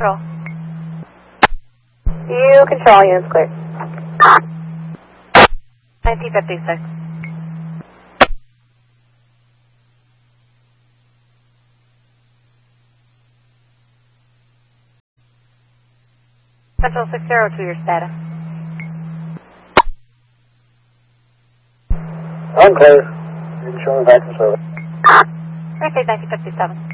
control. You control, units clear. 1956. Central 602, your status. Unclear. Insurance back to service. Airplane 1957.